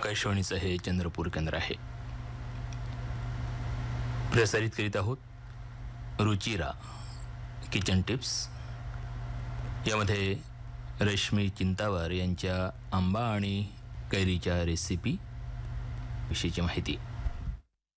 आकाशवाणीचं हे चंद्रपूर केंद्र आहे. प्रसारित करीत आहोत रुचिरा किचन टिप्स. यामध्ये रेशमी चिंतावार यांच्या आंबा आणि कैरीच्या रेसिपी विषयीची माहिती.